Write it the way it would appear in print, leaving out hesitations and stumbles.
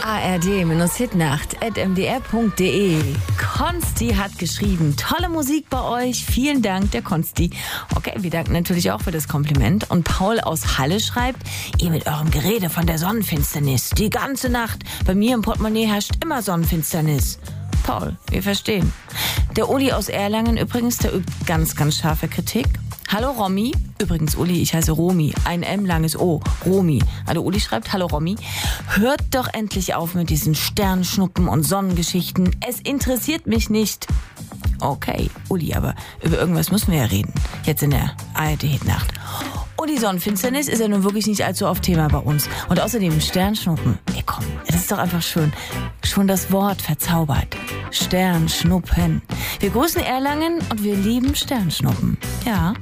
ard-hitnacht@mdr.de. Konsti hat geschrieben, tolle Musik bei euch, vielen Dank, der Konsti. Okay, wir danken natürlich auch für das Kompliment. Und Paul aus Halle schreibt, ihr mit eurem Gerede von der Sonnenfinsternis, die ganze Nacht, bei mir im Portemonnaie herrscht immer Sonnenfinsternis. Paul, wir verstehen. Der Uli aus Erlangen übrigens, der übt ganz, ganz scharfe Kritik. Hallo Romy. Übrigens, Uli, ich heiße Romy. Ein M, langes O. Romy. Also Uli schreibt, hallo Romy. Hört doch endlich auf mit diesen Sternschnuppen und Sonnengeschichten. Es interessiert mich nicht. Okay, Uli, aber über irgendwas müssen wir ja reden. Jetzt in der ARD-Hitnacht. Und die Sonnenfinsternis ist ja nun wirklich nicht allzu oft Thema bei uns. Und außerdem Sternschnuppen. Ey, komm, das ist doch einfach schön. Schon das Wort verzaubert. Sternschnuppen. Wir grüßen Erlangen und wir lieben Sternschnuppen. Ja.